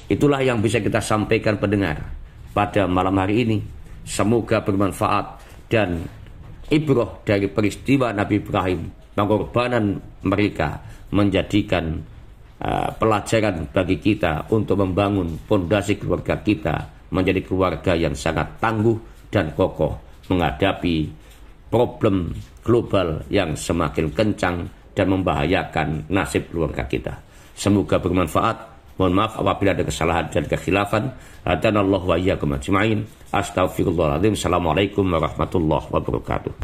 Itulah yang bisa kita sampaikan pendengar pada malam hari ini. Semoga bermanfaat dan ibrah dari peristiwa Nabi Ibrahim, pengorbanan mereka menjadikan pelajaran bagi kita untuk membangun fondasi keluarga kita menjadi keluarga yang sangat tangguh dan kokoh menghadapi problem global yang semakin kencang dan membahayakan nasib keluarga kita. Semoga bermanfaat. Mohon maaf apabila ada kesalahan dan kekhilafan. Hadanallahu wa iyyakum ajma'in. Astaghfirullahaladzim. Assalamualaikum warahmatullahi wabarakatuh.